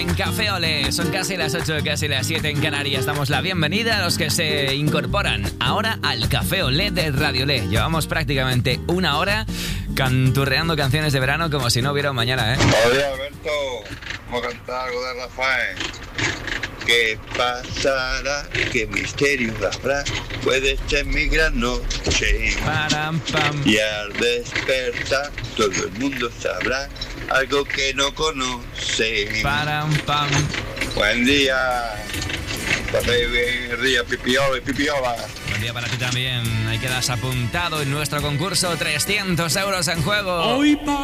en Café Olé. Son casi las 8, casi las 7 en Canarias. Damos la bienvenida a los que se incorporan ahora al Café Olé de Radio Olé. Llevamos prácticamente una hora canturreando canciones de verano como si no hubiera un mañana, ¿eh? Oye, Alberto, vamos a cantar algo de Rafael. ¿Qué pasará? ¿Qué misterio habrá? Puede ser mi gran noche. Param, pam. Y al despertar todo el mundo sabrá algo que no conoce. Param, pam. Buen día. Paséis bien el día, pipiola y pipiola. Buen día para ti también. Ahí quedas apuntado en nuestro concurso. 300 euros en juego. Hoy